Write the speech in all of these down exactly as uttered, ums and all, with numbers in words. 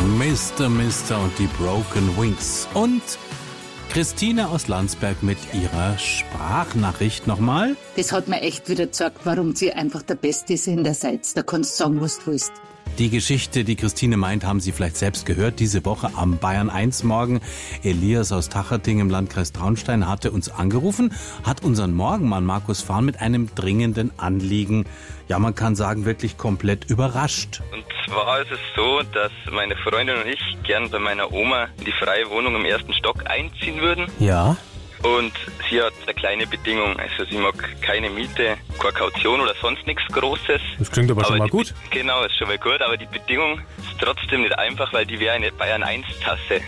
Mister Mister und die Broken Wings. Und Christine aus Landsberg mit ihrer Sprachnachricht nochmal. Das hat mir echt wieder gezeigt, warum sie einfach der beste Sender seid. Da kannst du sagen, was du willst. Die Geschichte, die Christine meint, haben Sie vielleicht selbst gehört. Diese Woche am Bayern eins Morgen. Elias aus Tacherting im Landkreis Traunstein hatte uns angerufen, hat unseren Morgenmann Markus Fahn mit einem dringenden Anliegen, ja man kann sagen, wirklich komplett überrascht. Und zwar ist es so, dass meine Freundin und ich gern bei meiner Oma in die freie Wohnung im ersten Stock einziehen würden. Ja. Und sie hat eine kleine Bedingung. Also sie mag keine Miete, keine Kaution oder sonst nichts Großes. Das klingt aber, aber schon mal gut. Be- genau, ist schon mal gut, aber die Bedingung ist trotzdem nicht einfach, weil die wäre eine Bayern eins Tasse.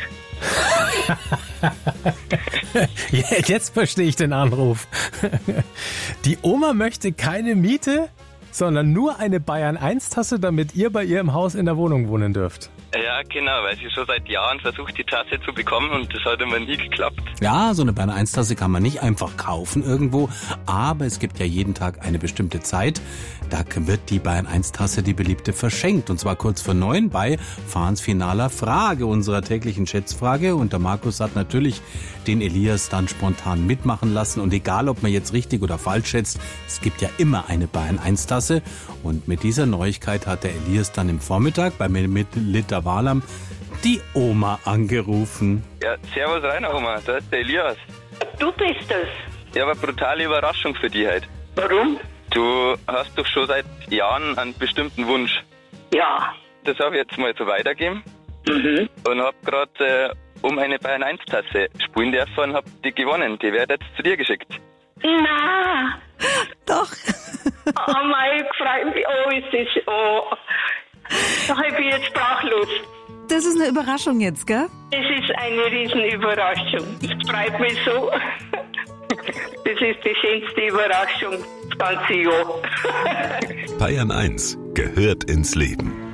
Jetzt verstehe ich den Anruf. Die Oma möchte keine Miete, sondern nur eine Bayern eins Tasse, damit ihr bei ihr im Haus in der Wohnung wohnen dürft. Ja, genau, weil sie schon seit Jahren versucht, die Tasse zu bekommen und das hat immer nie geklappt. Ja, so eine Bayern eins Tasse kann man nicht einfach kaufen irgendwo, aber es gibt ja jeden Tag eine bestimmte Zeit, da wird die Bayern eins Tasse, die beliebte, verschenkt. Und zwar kurz vor neun bei Fahns finaler Frage, unserer täglichen Schätzfrage. Und der Markus hat natürlich den Elias dann spontan mitmachen lassen. Und egal, ob man jetzt richtig oder falsch schätzt, es gibt ja immer eine Bayern eins Tasse. Und mit dieser Neuigkeit hat der Elias dann im Vormittag bei Liter Wahlem die Oma angerufen. Ja, servus Rainer, Oma, da ist der Elias. Du bist es. Ja, aber brutale Überraschung für dich heute. Warum? Du hast doch schon seit Jahren einen bestimmten Wunsch. Ja. Das habe ich jetzt mal so weitergegeben. Mhm. Und habe gerade äh, um eine Bayern eins Tasse spielen dürfen und habe die gewonnen. Die wird jetzt zu dir geschickt. Na. Doch. Oh mein, freut mich. Oh, ist das, oh. Da bin ich jetzt sprachlos. Das ist eine Überraschung jetzt, gell? Es ist eine Riesenüberraschung. Es freut mich so. Das ist die schönste Überraschung das ganze Jahr. Bayern eins gehört ins Leben.